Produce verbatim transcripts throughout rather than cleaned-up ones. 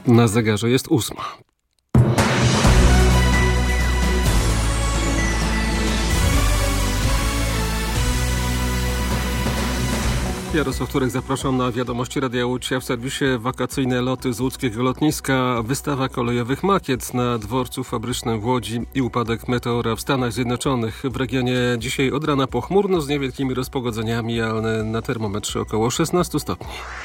Na zegarze jest ósma. Jarosław Turek, zapraszam na wiadomości Radia Łódź. W serwisie wakacyjne loty z łódzkiego lotniska, wystawa kolejowych makiet na dworcu fabrycznym w Łodzi i upadek meteora w Stanach Zjednoczonych. W regionie dzisiaj od rana pochmurno z niewielkimi rozpogodzeniami, ale na termometrze około szesnaście stopni.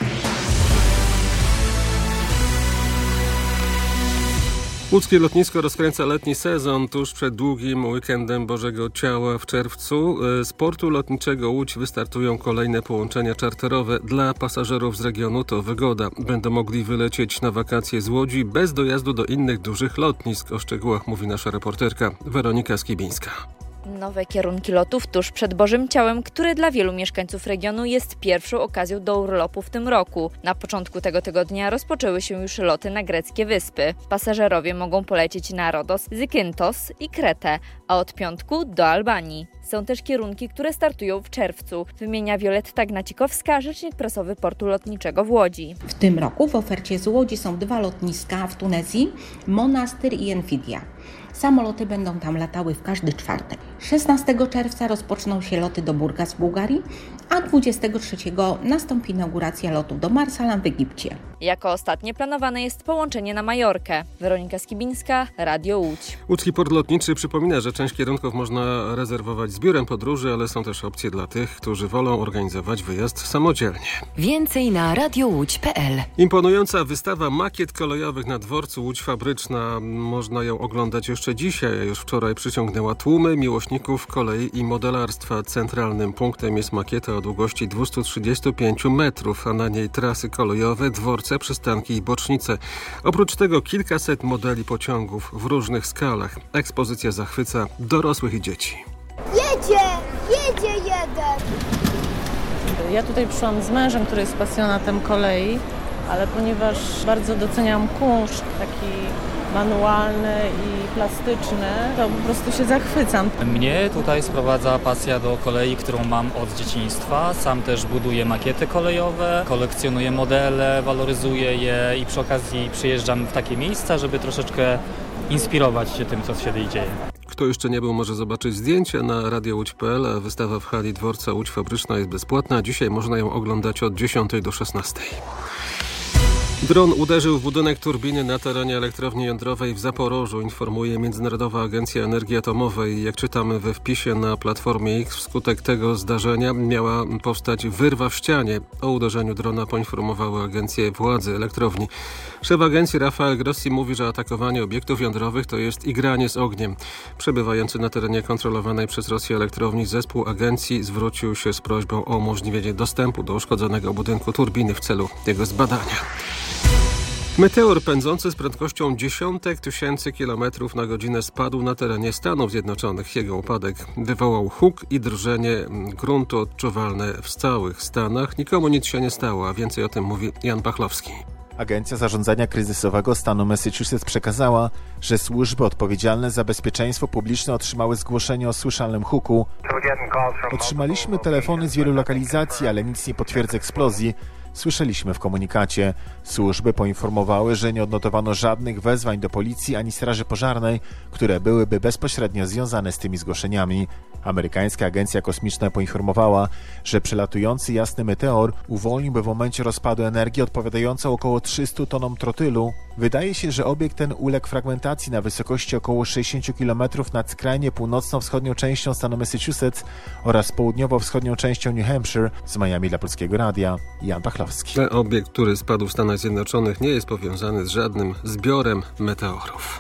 Łódzkie lotnisko rozkręca letni sezon tuż przed długim weekendem Bożego Ciała w czerwcu. Z portu lotniczego Łódź wystartują kolejne połączenia czarterowe dla pasażerów z regionu. To wygoda. Będą mogli wylecieć na wakacje z Łodzi bez dojazdu do innych dużych lotnisk. O szczegółach mówi nasza reporterka Weronika Skibińska. Nowe kierunki lotów tuż przed Bożym Ciałem, które dla wielu mieszkańców regionu jest pierwszą okazją do urlopu w tym roku. Na początku tego tygodnia rozpoczęły się już loty na greckie wyspy. Pasażerowie mogą polecieć na Rodos, Zakynthos i Kretę, a od piątku do Albanii. Są też kierunki, które startują w czerwcu, wymienia Wioletta Gnacikowska, rzecznik prasowy portu lotniczego w Łodzi. W tym roku w ofercie z Łodzi są dwa lotniska w Tunezji, Monastyr i Enfidia. Samoloty będą tam latały w każdy czwartek. szesnastego czerwca rozpoczną się loty do Burgas w Bułgarii, a dwudziestego trzeciego nastąpi inauguracja lotów do Marsalam w Egipcie. Jako ostatnie planowane jest połączenie na Majorkę. Weronika Skibińska, Radio Łódź. Łódzki Port Lotniczy przypomina, że część kierunków można rezerwować z biurem podróży, ale są też opcje dla tych, którzy wolą organizować wyjazd samodzielnie. Więcej na radiołódź kropka pe el. Imponująca wystawa makiet kolejowych na dworcu Łódź Fabryczna. Można ją oglądać jeszcze dzisiaj, a już wczoraj przyciągnęła tłumy miłośników kolei i modelarstwa. Centralnym punktem jest makieta o długości dwieście trzydzieści pięć metrów, a na niej trasy kolejowe, dworce, przystanki i bocznice. Oprócz tego kilkaset modeli pociągów w różnych skalach. Ekspozycja zachwyca dorosłych i dzieci. Jedzie! Jedzie jeden! Ja tutaj przyszłam z mężem, który jest pasjonatem kolei, ale ponieważ bardzo doceniam kunszt taki manualny i plastyczny, to po prostu się zachwycam. Mnie tutaj sprowadza pasja do kolei, którą mam od dzieciństwa. Sam też buduję makiety kolejowe, kolekcjonuję modele, waloryzuję je i przy okazji przyjeżdżam w takie miejsca, żeby troszeczkę inspirować się tym, co się dzieje. Kto jeszcze nie był, może zobaczyć zdjęcia na radio łódź kropka pe el, a wystawa w hali dworca Łódź Fabryczna jest bezpłatna. Dzisiaj można ją oglądać od dziesiątej do szesnastej. Dron uderzył w budynek turbiny na terenie elektrowni jądrowej w Zaporożu, informuje Międzynarodowa Agencja Energii Atomowej. Jak czytamy we wpisie na Platformie X, wskutek tego zdarzenia miała powstać wyrwa w ścianie. O uderzeniu drona poinformowały agencje władzy elektrowni. Szef agencji Rafael Grossi mówi, że atakowanie obiektów jądrowych to jest igranie z ogniem. Przebywający na terenie kontrolowanej przez Rosję elektrowni zespół agencji zwrócił się z prośbą o umożliwienie dostępu do uszkodzonego budynku turbiny w celu jego zbadania. Meteor pędzący z prędkością dziesiątek tysięcy kilometrów na godzinę spadł na terenie Stanów Zjednoczonych. Jego upadek wywołał huk i drżenie gruntu odczuwalne w całych Stanach. Nikomu nic się nie stało, a więcej o tym mówi Jan Pachlowski. Agencja Zarządzania Kryzysowego stanu Massachusetts przekazała, że służby odpowiedzialne za bezpieczeństwo publiczne otrzymały zgłoszenie o słyszalnym huku. Otrzymaliśmy telefony z wielu lokalizacji, ale nic nie potwierdza eksplozji. Słyszeliśmy w komunikacie. Służby poinformowały, że nie odnotowano żadnych wezwań do policji ani straży pożarnej, które byłyby bezpośrednio związane z tymi zgłoszeniami. Amerykańska Agencja Kosmiczna poinformowała, że przelatujący jasny meteor uwolniłby w momencie rozpadu energię odpowiadającą około trzystu tonom trotylu. Wydaje się, że obiekt ten uległ fragmentacji na wysokości około sześćdziesiąt kilometrów nad skrajnie północno-wschodnią częścią stanu Massachusetts oraz południowo-wschodnią częścią New Hampshire. Z Miami dla Polskiego Radia, Jan Pachlowski. Obiekt, który spadł w Stanach Zjednoczonych, nie jest powiązany z żadnym zbiorem meteorów.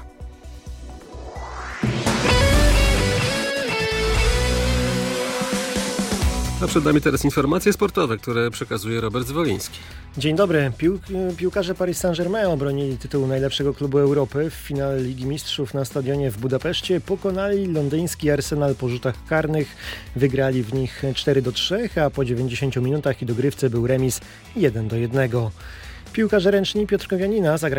A przed nami teraz informacje sportowe, które przekazuje Robert Zwoliński. Dzień dobry. Pił, piłkarze Paris Saint-Germain obronili tytuł najlepszego klubu Europy. W finale Ligi Mistrzów na stadionie w Budapeszcie pokonali londyński Arsenal po rzutach karnych. Wygrali w nich cztery do trzech, a po dziewięćdziesięciu minutach i dogrywce był remis jeden do jednego. Piłkarze ręczni Piotr Kowianina zagrali